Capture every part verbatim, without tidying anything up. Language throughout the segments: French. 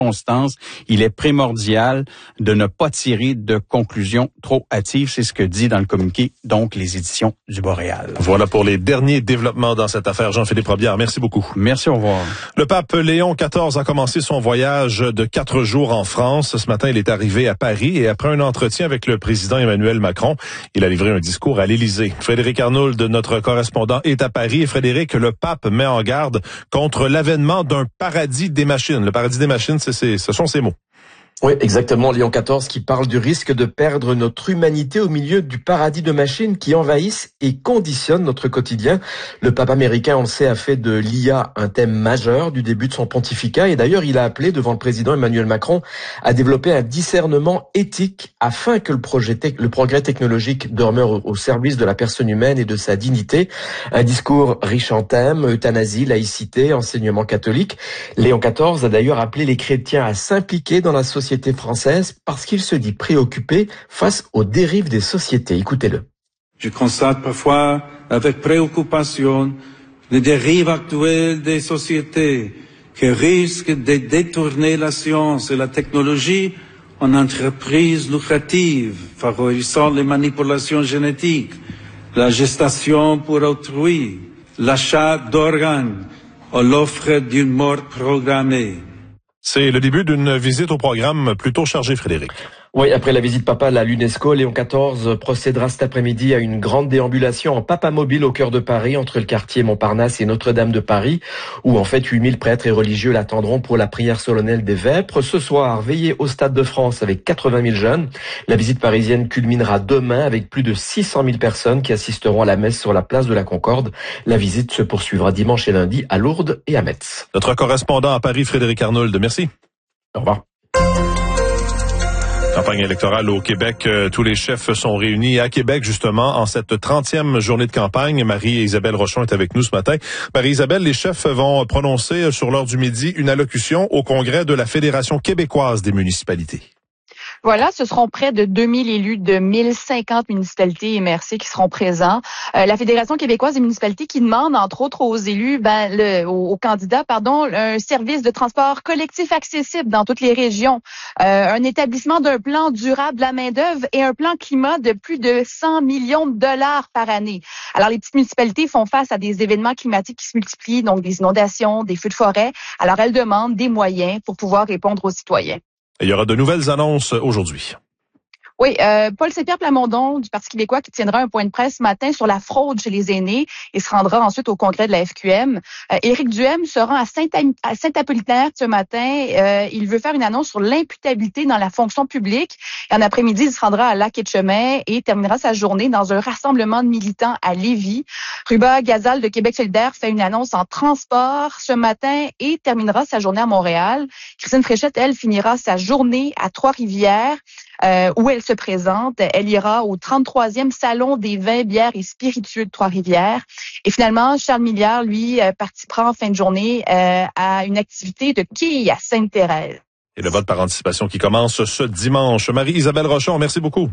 circonstances, il est primordial de ne pas tirer de conclusions trop hâtives. C'est ce que dit dans le communiqué, donc, les éditions du Boréal. Voilà pour les derniers développements dans cette affaire. Jean-Philippe Robillard, merci beaucoup. Merci, au revoir. Le pape Léon quatorze a commencé son voyage de quatre jours en France. Ce matin, il est arrivé à Paris et après un entretien avec le président Emmanuel Macron, il a livré un discours à l'Élysée. Frédéric Arnould, notre correspondant, est à Paris. Et Frédéric, le pape met en garde contre l'avènement d'un paradis des machines. Le paradis des machines, c'est, c'est, ce sont ces mots. Oui, exactement. Léon quatorze qui parle du risque de perdre notre humanité au milieu du paradis de machines qui envahissent et conditionnent notre quotidien. Le pape américain, on le sait, a fait de l'I A un thème majeur du début de son pontificat. Et d'ailleurs, il a appelé devant le président Emmanuel Macron à développer un discernement éthique afin que le, projet te- le progrès technologique demeure au, au service de la personne humaine et de sa dignité. Un discours riche en thèmes, euthanasie, laïcité, enseignement catholique. Léon quatorze a d'ailleurs appelé les chrétiens à s'impliquer dans la société française parce qu'il se dit préoccupé face aux dérives des sociétés. Écoutez-le. Je constate parfois avec préoccupation les dérives actuelles des sociétés qui risquent de détourner la science et la technologie en entreprises lucratives, favorisant les manipulations génétiques, la gestation pour autrui, l'achat d'organes ou l'offre d'une mort programmée. C'est le début d'une visite au programme plutôt chargé, Frédéric. Oui, après la visite papale à l'UNESCO, Léon quatorze procédera cet après-midi à une grande déambulation en papamobile au cœur de Paris, entre le quartier Montparnasse et Notre-Dame de Paris, où en fait huit mille prêtres et religieux l'attendront pour la prière solennelle des Vêpres. Ce soir, veillé au Stade de France avec quatre-vingt mille jeunes. La visite parisienne culminera demain avec plus de six cent mille personnes qui assisteront à la messe sur la place de la Concorde. La visite se poursuivra dimanche et lundi à Lourdes et à Metz. Notre correspondant à Paris, Frédéric Arnould, merci. Au revoir. Campagne électorale au Québec, euh, tous les chefs sont réunis à Québec justement en cette trentième journée de campagne. Marie-Isabelle Rochon est avec nous ce matin. Marie-Isabelle, les chefs vont prononcer sur l'heure du midi une allocution au congrès de la Fédération québécoise des municipalités. Voilà, ce seront près de deux mille élus de mille cinquante municipalités et M R C qui seront présents. Euh, la Fédération québécoise des municipalités qui demande, entre autres, aux élus, ben, le, aux, aux candidats, pardon, un service de transport collectif accessible dans toutes les régions, euh, un établissement d'un plan durable de la main-d'œuvre et un plan climat de plus de cent millions de dollars par année. Alors, les petites municipalités font face à des événements climatiques qui se multiplient, donc des inondations, des feux de forêt. Alors, elles demandent des moyens pour pouvoir répondre aux citoyens. Il y aura de nouvelles annonces aujourd'hui. Oui, euh, Paul Saint-Pierre Plamondon du Parti québécois qui tiendra un point de presse ce matin sur la fraude chez les aînés et se rendra ensuite au congrès de la F Q M. Euh, Éric Duhem se rend à Saint- à Saint-Apollinaire ce matin. Euh, il veut faire une annonce sur l'imputabilité dans la fonction publique. Et en après-midi, il se rendra à Lac-Etchemin et terminera sa journée dans un rassemblement de militants à Lévis. Ruba Gazal de Québec solidaire fait une annonce en transport ce matin et terminera sa journée à Montréal. Christine Fréchette, elle, finira sa journée à Trois-Rivières. Euh, où elle se présente. Elle ira au trente-troisième Salon des vins, bières et spiritueux de Trois-Rivières. Et finalement, Charles Milliard, lui, euh, participera en fin de journée euh, à une activité de quilles à Sainte-Thérèse. Et le vote par anticipation qui commence ce dimanche. Marie-Isabelle Rochon, merci beaucoup.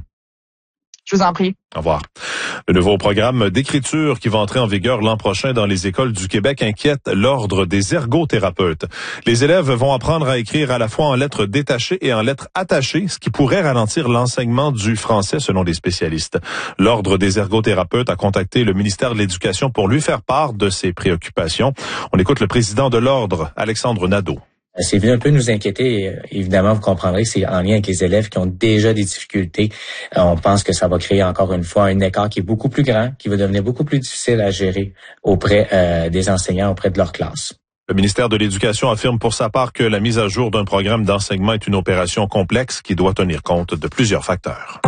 Je vous en prie. Au revoir. Le nouveau programme d'écriture qui va entrer en vigueur l'an prochain dans les écoles du Québec inquiète l'ordre des ergothérapeutes. Les élèves vont apprendre à écrire à la fois en lettres détachées et en lettres attachées, ce qui pourrait ralentir l'enseignement du français selon les spécialistes. L'ordre des ergothérapeutes a contacté le ministère de l'Éducation pour lui faire part de ses préoccupations. On écoute le président de l'ordre, Alexandre Nadeau. C'est venu un peu nous inquiéter. Évidemment, vous comprendrez que c'est en lien avec les élèves qui ont déjà des difficultés. On pense que ça va créer encore une fois un écart qui est beaucoup plus grand, qui va devenir beaucoup plus difficile à gérer auprès euh, des enseignants, auprès de leur classe. Le ministère de l'Éducation affirme pour sa part que la mise à jour d'un programme d'enseignement est une opération complexe qui doit tenir compte de plusieurs facteurs.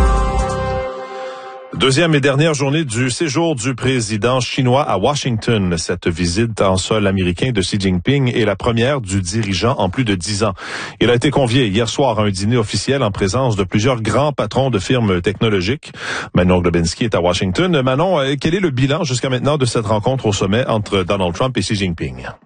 Deuxième et dernière journée du séjour du président chinois à Washington. Cette visite en sol américain de Xi Jinping est la première du dirigeant en plus de dix ans. Il a été convié hier soir à un dîner officiel en présence de plusieurs grands patrons de firmes technologiques. Manon Globinski est à Washington. Manon, quel est le bilan jusqu'à maintenant de cette rencontre au sommet entre Donald Trump et Xi Jinping?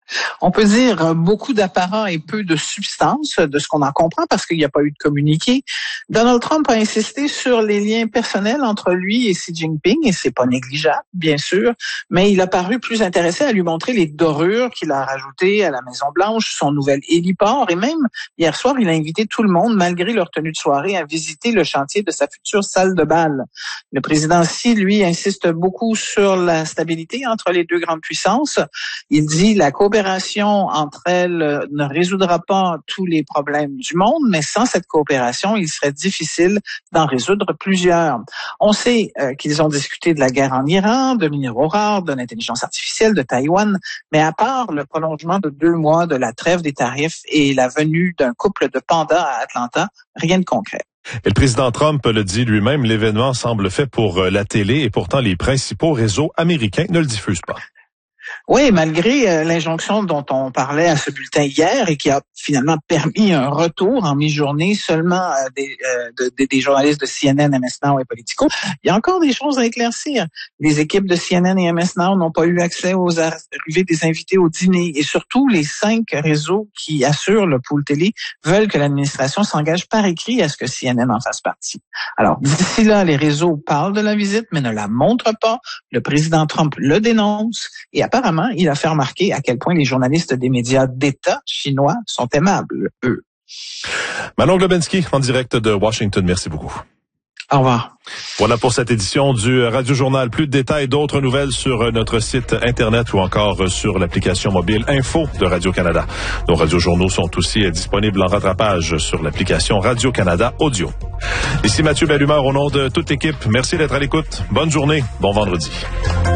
On peut dire beaucoup d'apparats et peu de substance, de ce qu'on en comprend, parce qu'il n'y a pas eu de communiqué. Donald Trump a insisté sur les liens personnels entre lui et Xi Jinping, et c'est pas négligeable, bien sûr, mais il a paru plus intéressé à lui montrer les dorures qu'il a rajoutées à la Maison-Blanche, son nouvel héliport, et même, hier soir, il a invité tout le monde, malgré leur tenue de soirée, à visiter le chantier de sa future salle de bal. Le président Xi, lui, insiste beaucoup sur la stabilité entre les deux grandes puissances. Il dit la coopération entre elles ne résoudra pas tous les problèmes du monde, mais sans cette coopération, il serait difficile d'en résoudre plusieurs. On sait euh, qu'ils ont discuté de la guerre en Iran, de minéraux rares, de l'intelligence artificielle, de Taïwan, mais à part le prolongement de deux mois de la trêve des tarifs et la venue d'un couple de pandas à Atlanta, rien de concret. Et le président Trump le dit lui-même, l'événement semble fait pour la télé et pourtant les principaux réseaux américains ne le diffusent pas. Oui, malgré euh, l'injonction dont on parlait à ce bulletin hier et qui a finalement permis un retour en mi-journée seulement euh, des, euh, de, de, des journalistes de C N N, M S Now et Politico, il y a encore des choses à éclaircir. Les équipes de C N N et M S Now n'ont pas eu accès aux arrivées des invités au dîner et surtout les cinq réseaux qui assurent le pool télé veulent que l'administration s'engage par écrit à ce que C N N en fasse partie. Alors, d'ici là, les réseaux parlent de la visite mais ne la montrent pas. Le président Trump le dénonce et apparemment, il a fait remarquer à quel point les journalistes des médias d'État chinois sont aimables, eux. Manon Globensky, en direct de Washington, merci beaucoup. Au revoir. Voilà pour cette édition du Radio Journal. Plus de détails, d'autres nouvelles sur notre site Internet ou encore sur l'application mobile Info de Radio-Canada. Nos radiojournaux sont aussi disponibles en rattrapage sur l'application Radio-Canada Audio. Ici Mathieu Bellumeur au nom de toute l'équipe. Merci d'être à l'écoute. Bonne journée. Bon vendredi.